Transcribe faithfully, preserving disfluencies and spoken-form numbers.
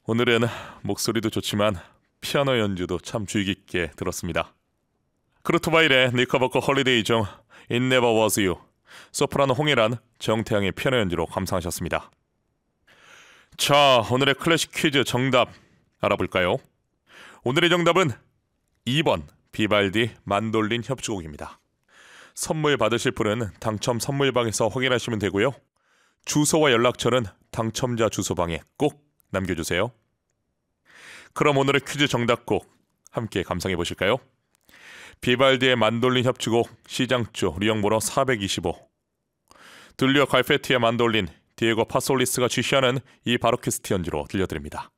오늘은 목소리도 좋지만 피아노 연주도 참 주의 깊게 들었습니다. 크루트바일의 니커버커 홀리데이 중 It Never Was You, 소프라노 홍일한, 정태양의 피아노 연주로 감상하셨습니다. 자, 오늘의 클래식 퀴즈 정답 알아볼까요? 오늘의 정답은 이 번 비발디 만돌린 협주곡입니다. 선물 받으실 분은 당첨 선물방에서 확인하시면 되고요. 주소와 연락처는 당첨자 주소방에 꼭 남겨주세요. 그럼 오늘의 퀴즈 정답곡 함께 감상해 보실까요? 비발디의 만돌린 협주곡 시장조 리형번호 사백이십오, 들리오 갈페티의 만돌린 디에고 파솔리스가 지시하는 이 바로키스트 연주로 들려드립니다.